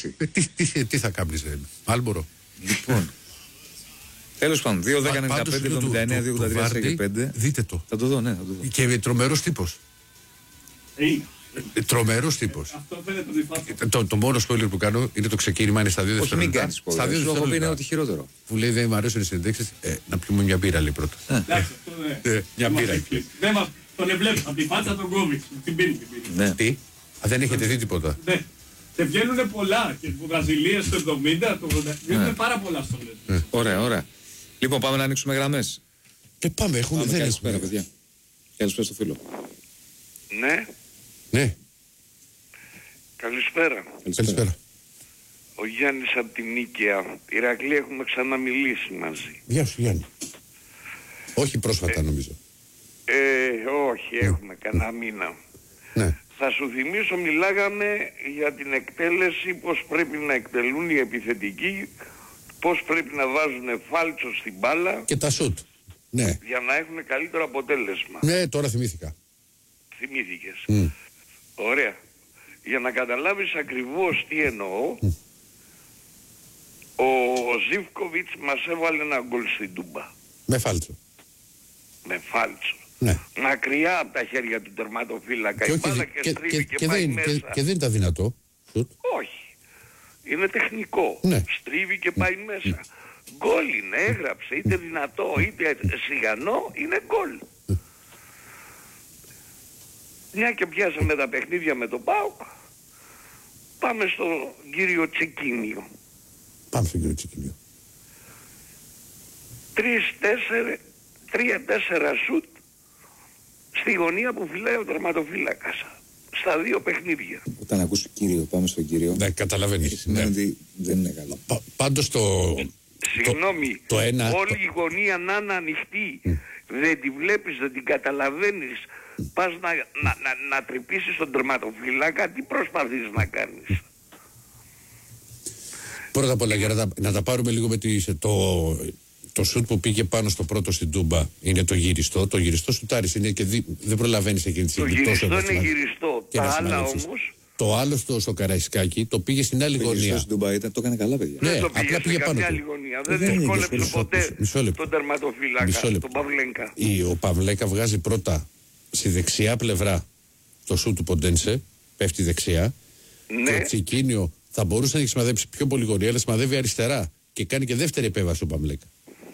έτσι. Τι θα κάνεις, Μάλμπορο. Λοιπόν. Τέλος πάντων, 2-10-95-79-2-83-5. Δείτε το. Θα το δω, ναι, θα το δω. Και τρομερός τύπος. Τρομερός τύπος. Το μόνο spoiler που κάνω είναι το ξεκίνημα, είναι στα 2 δευτερόλεπτα. Όχι, μην κάνεις spoiler. Στα 2 δευτερόλεπτα είναι ό,τι χειρότερο. Που λέει δεν μου αρέσουν οι συνεντέξεις, να πιούμε μια μπύρα, λέει πρώτα. Μια μπύρα. Τον ευλέπω, από τη φάτσα τον κόβει. Την πίνει. Τι, δεν έχετε δει τίποτα. Και βγαίνουν πολλά. Και από Βραζιλία στο 70, το 80. Βγαίνουν πάρα πολλά στολές. Ωραία. Λοιπόν, πάμε να ανοίξουμε γραμμές. Πάμε, έχουμε. Καλησπέρα, παιδιά. Καλησπέρα στο φίλο. Ναι. Καλησπέρα. Καλησπέρα. Ο Γιάννης από την Νίκαια. Ηρακλή, έχουμε ξαναμιλήσει μαζί. Γεια σου, Γιάννη. Όχι πρόσφατα, νομίζω. Όχι, έχουμε κανένα μήνα. Ναι. Θα σου θυμίσω, μιλάγαμε για την εκτέλεση, πώς πρέπει να εκτελούν οι επιθετικοί, πώς πρέπει να βάζουν φάλτσο στην μπάλα Και τα σουτ. Ναι. για να έχουν καλύτερο αποτέλεσμα. Ναι, τώρα θυμήθηκα. Θυμήθηκες. Ωραία. Για να καταλάβεις ακριβώς τι εννοώ, ο Ζίβκοβιτς μας έβαλε ένα γκολ στην Τούμπα. Με φάλτσο. Με φάλτσο. Ναι. Μακριά από τα χέρια του τερματοφύλακα. Η μπάλα και στρίβει και πάει μέσα. Και δεν ήταν δυνατό. Σουτ. Όχι. Είναι τεχνικό. Ναι. Στρίβει και πάει μέσα. Γκολ είναι, έγραψε. Είτε δυνατό είτε σιγανό, είναι γκολ. Μια και πιάσαμε τα παιχνίδια με τον ΠΑΟΚ, πάμε στον κύριο Τσεκίνιο. Πάμε στον κύριο Τσεκίνιο. 3-4 σουτ στη γωνία που φυλάει ο τερματοφύλακας. Στα 2 παιχνίδια. Όταν ακούς κύριο, πάμε στον κύριο. Ναι, καταλαβαίνεις. Σημαίνει ότι δεν είναι καλό. Πάντως Συγγνώμη, το ένα, όλη η γωνία να είναι ανοιχτή. Δεν τη βλέπεις, δεν την καταλαβαίνεις. Πας να τρυπήσεις τον τερματοφύλακα, τι προσπαθείς να κάνεις. Πρώτα απ' όλα, για να τα πάρουμε λίγο με το σουτ που πήγε πάνω στο πρώτο στην Τούμπα είναι το γυριστό. Το γυριστό σουτάρις είναι και δεν προλαβαίνεις εκείνη τη στιγμή. Το γυριστό είναι γυριστό. Τα άλλα όμως... Το άλλο στο Καραϊσκάκι το πήγε στην άλλη γωνία. Στην Τούμπα το έκανε καλά, παιδιά. Δεν το απλά πήγε σε πάνω καμιά του. άλλη γωνία. Δεν δυσκόλεψε ποτέ τον τερματοφύλακα, τον Παυλέγκα. Ο Παυλέκα βγάζει πρώτα στη δεξιά πλευρά το σουτ του Ποντένσε, πέφτει δεξιά. Ναι. Και ο Τσικίνιο θα μπορούσε να έχει σημαδέψει πιο πολύ γωνία, αλλά σημαδεύει αριστερά. Και κάνει και δεύτερη επέμβαση ο Παυλέκα.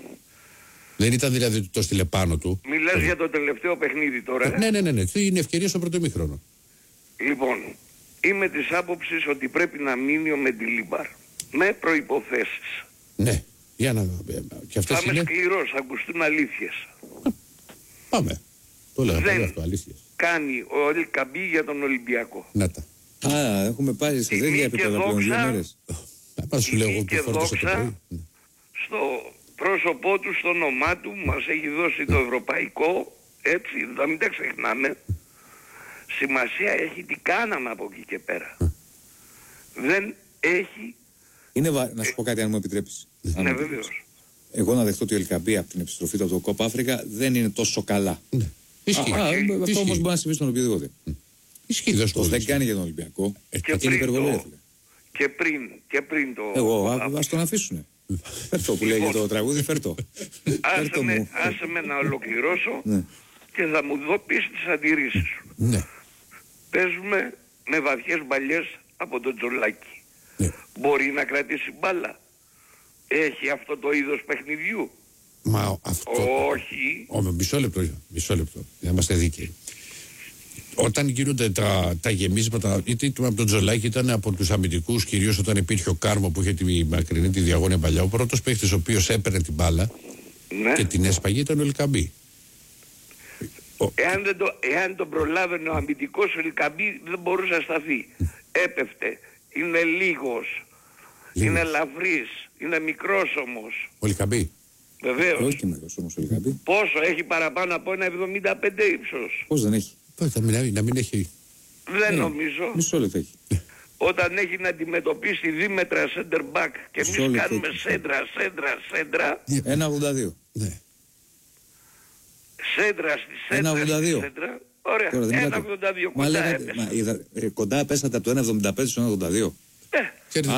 Δεν ήταν δηλαδή ότι το στείλε πάνω του. Μιλάς για το τελευταίο παιχνίδι τώρα. Ναι. Είναι ευκαιρία στο πρώτο ημίχρονο. Λοιπόν, είμαι της άποψης ότι πρέπει να μείνει ο Μεντιλίμπαρ. Με προϋποθέσεις. Ναι. Για να. Και αυτές θα είμαι είναι. σκληρός, θα ακουστούν αλήθειες. Πάμε. Το λέγαμε Δεν αυτό, αλήθειες. κάνει ο Ελκαμπή για τον Ολυμπιακό. Να τα. Έχουμε πάει σε τέτοια επίπεδα πλέον 2 μέρες. Πάμε σου λέω εγώ που φόρτωσα το πρωί. Στο πρόσωπό του, στο όνομά του, μας έχει δώσει το ευρωπαϊκό, έτσι, να μην τα ξεχνάμε. Σημασία έχει τι κάναμε από εκεί και πέρα. Δεν έχει... Να σου πω κάτι αν μου επιτρέπεις. Ναι, βεβαίως. Εγώ να δεχτώ ότι ο Ελκαμπή από την επιστροφή του από το Κόπα Αφρικα δεν είναι τόσο καλά. Ισχύει. Αυτό όμως μπορεί να συμβεί στον οποιοδήποτε. Ισχύει. Δεν κάνει για τον Ολυμπιακό. Είναι υπερβολή. Και πριν το... Εγώ, ας τον αφήσουνε. Φέρτο που λέγεται το τραγούδι, φέρτο. Άσε με να ολοκληρώσω και θα μου πεις τις αντιρρήσεις σου. Ναι. Παίζουμε με βαθιές μπαλιές από τον Τζολάκη. Ναι. Μπορεί να κρατήσει μπάλα. Έχει αυτό το είδος παιχνιδιού. Μα αυτό. Όχι. Μισό λεπτό. Να είμαστε δίκαιοι. Όταν γίνονται τα γεμίσματα, είτε από τον Τζολάκη, ήταν από τους αμυντικούς, κυρίως όταν υπήρχε ο Κάρμο που είχε τη μακρινή τη διαγώνια παλιά. Ο πρώτος παίχτης ο οποίος έπαιρνε την μπάλα και την έσπαγε ήταν ο Ελκαμπή. Εάν τον προλάβαινε ο αμυντικός, ο Ελκαμπή δεν μπορούσε να σταθεί. Έπεφτε. Είναι λίγος. Είναι ελαφρύς. Είναι μικρός όμως. Ο Ελκαμπή. Βεβαίως. Όχι μικρός όμως ο Ελκαμπή. Πόσο έχει παραπάνω από ένα 75 ύψος. Πώς δεν έχει. Να μην έχει. Δεν νομίζω. Μισό λεπτό έχει. Όταν έχει να αντιμετωπίσει δίμετρα center back και εμείς κάνουμε σέντρα. 1,82. Ναι. Σέντρα στη σέντρα. Ωραία. 1,82 κοντά έπεσα. Κοντά πέσατε από το 1,75 στο 1,82.